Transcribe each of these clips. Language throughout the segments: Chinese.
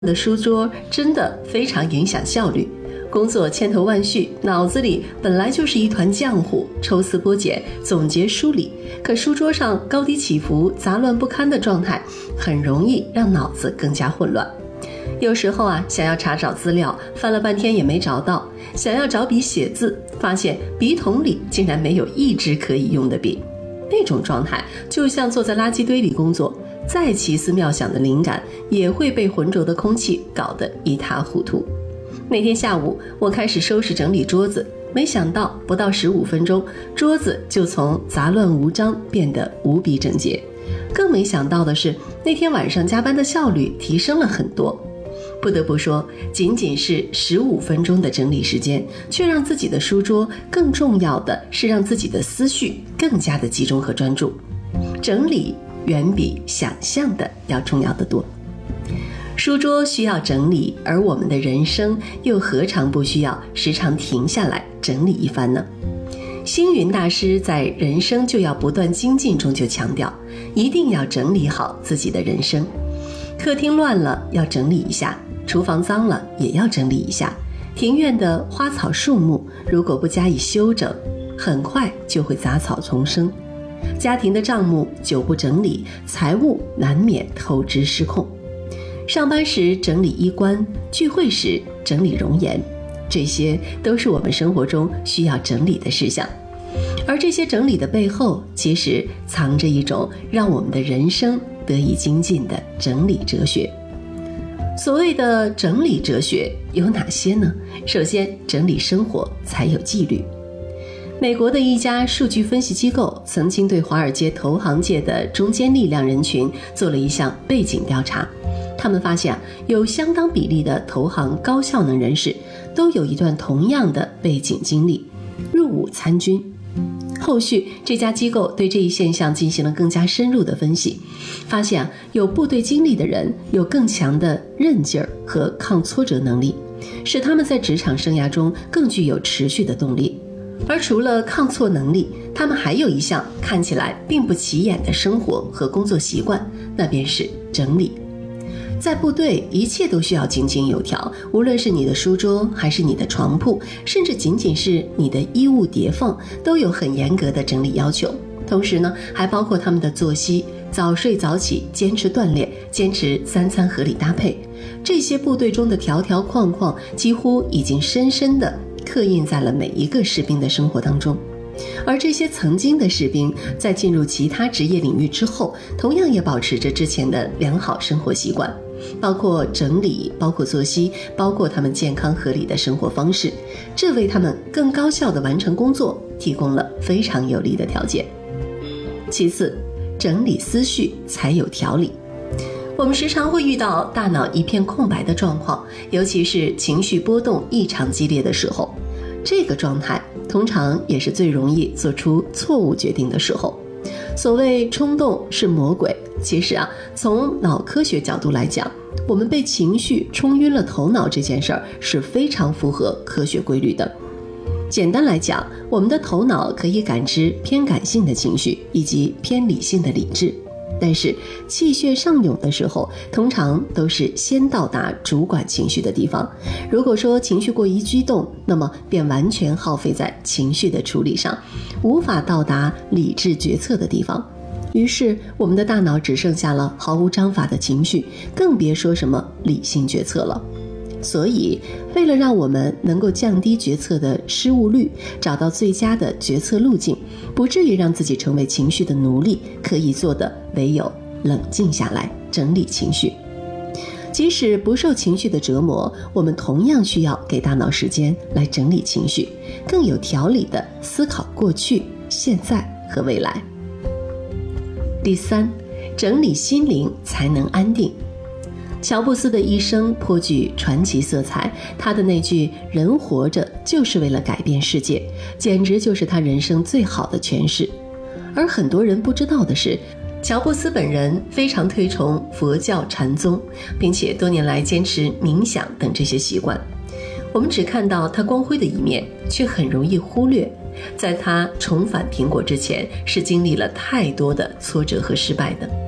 的书桌真的非常影响效率，工作千头万绪，脑子里本来就是一团浆糊，抽丝剥茧，总结梳理，可书桌上高低起伏、杂乱不堪的状态，很容易让脑子更加混乱。有时候想要查找资料，翻了半天也没找到；想要找笔写字，发现笔筒里竟然没有一支可以用的笔。那种状态就像坐在垃圾堆里工作，再奇思妙想的灵感也会被浑浊的空气搞得一塌糊涂。那天下午，我开始收拾整理桌子，没想到不到15分钟，桌子就从杂乱无章变得无比整洁。更没想到的是，那天晚上加班的效率提升了很多。不得不说，仅仅是15分钟的整理时间，却让自己的书桌更重要的是让自己的思绪更加的集中和专注。整理远比想象的要重要得多。书桌需要整理，而我们的人生又何尝不需要时常停下来整理一番呢？星云大师在《人生就要不断精进》中就强调，一定要整理好自己的人生。客厅乱了要整理一下，厨房脏了也要整理一下，庭院的花草树木如果不加以修整，很快就会杂草丛生。家庭的账目久不整理，财务难免透支失控。上班时整理衣冠，聚会时整理容颜，这些都是我们生活中需要整理的事项。而这些整理的背后，其实藏着一种让我们的人生得以精进的整理哲学。所谓的整理哲学有哪些呢？首先，整理生活才有纪律。美国的一家数据分析机构曾经对华尔街投行界的中坚力量人群做了一项背景调查，他们发现有相当比例的投行高效能人士都有一段同样的背景经历，入伍参军。后续这家机构对这一现象进行了更加深入的分析，发现有部队经历的人有更强的韧劲儿和抗挫折能力，使他们在职场生涯中更具有持续的动力。而除了抗挫能力，他们还有一项看起来并不起眼的生活和工作习惯，那便是整理。在部队，一切都需要井井有条，无论是你的书桌，还是你的床铺，甚至仅仅是你的衣物叠放，都有很严格的整理要求。同时呢，还包括他们的作息，早睡早起，坚持锻炼，坚持3餐合理搭配。这些部队中的条条框框，几乎已经深深地刻印在了每一个士兵的生活当中。而这些曾经的士兵在进入其他职业领域之后，同样也保持着之前的良好生活习惯，包括整理，包括作息，包括他们健康合理的生活方式，这为他们更高效地完成工作提供了非常有利的条件。其次，整理思绪才有条理。我们时常会遇到大脑一片空白的状况，尤其是情绪波动异常激烈的时候，这个状态通常也是最容易做出错误决定的时候。所谓冲动是魔鬼，其实从脑科学角度来讲，我们被情绪冲晕了头脑这件事儿是非常符合科学规律的。简单来讲，我们的头脑可以感知偏感性的情绪以及偏理性的理智，但是气血上涌的时候，通常都是先到达主管情绪的地方。如果说情绪过于激动，那么便完全耗费在情绪的处理上，无法到达理智决策的地方。于是我们的大脑只剩下了毫无章法的情绪，更别说什么理性决策了。所以为了让我们能够降低决策的失误率，找到最佳的决策路径，不至于让自己成为情绪的奴隶，可以做的唯有冷静下来，整理情绪。即使不受情绪的折磨，我们同样需要给大脑时间来整理情绪，更有条理地思考过去、现在和未来。第三，整理心灵才能安定。乔布斯的一生颇具传奇色彩，他的那句“人活着就是为了改变世界”，简直就是他人生最好的诠释。而很多人不知道的是，乔布斯本人非常推崇佛教禅宗，并且多年来坚持冥想等这些习惯。我们只看到他光辉的一面，却很容易忽略，在他重返苹果之前，是经历了太多的挫折和失败的。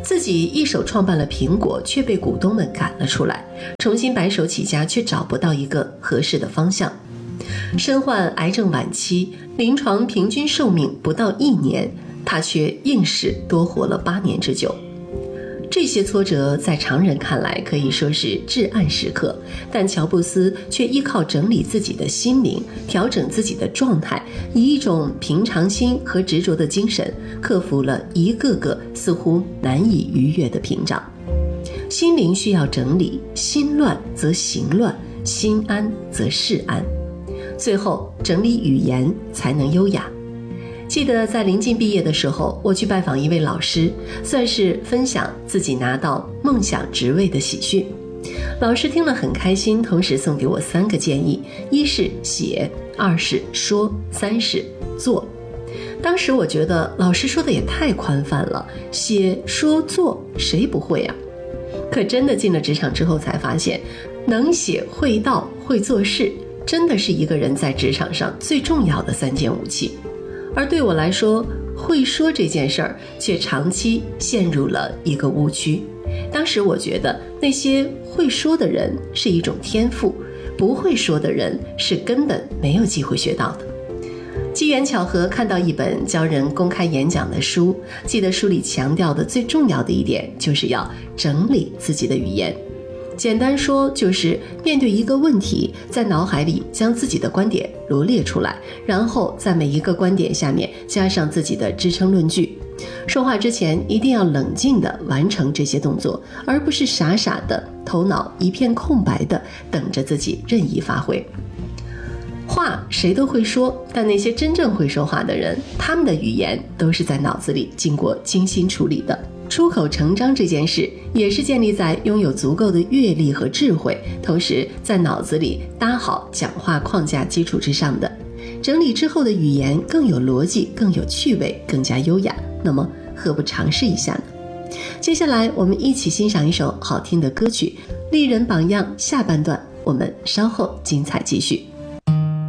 自己一手创办了苹果，却被股东们赶了出来，重新白手起家，却找不到一个合适的方向。身患癌症晚期，临床平均寿命不到1年，他却硬是多活了8年之久。这些挫折在常人看来可以说是至暗时刻，但乔布斯却依靠整理自己的心灵，调整自己的状态，以一种平常心和执着的精神，克服了一个个似乎难以逾越的屏障。心灵需要整理，心乱则行乱，心安则事安。最后整理语言才能优雅。记得在临近毕业的时候，我去拜访一位老师，算是分享自己拿到梦想职位的喜讯。老师听了很开心，同时送给我3个建议：一是写，2是说，3是做。当时我觉得老师说的也太宽泛了，写说做谁不会啊？可真的进了职场之后才发现，能写会道会做事，真的是一个人在职场上最重要的3件武器。而对我来说，会说这件事儿却长期陷入了一个误区。当时我觉得那些会说的人是一种天赋，不会说的人是根本没有机会学到的。机缘巧合看到一本教人公开演讲的书，记得书里强调的最重要的一点就是要整理自己的语言。简单说就是面对一个问题，在脑海里将自己的观点罗列出来，然后在每一个观点下面加上自己的支撑论据。说话之前一定要冷静地完成这些动作，而不是傻傻的头脑一片空白的等着自己任意发挥。话谁都会说，但那些真正会说话的人，他们的语言都是在脑子里经过精心处理的。出口成章这件事也是建立在拥有足够的阅历和智慧，同时在脑子里搭好讲话框架基础之上的。整理之后的语言更有逻辑，更有趣味，更加优雅，那么何不尝试一下呢？接下来我们一起欣赏一首好听的歌曲《丽人榜样》下半段，我们稍后精彩继续。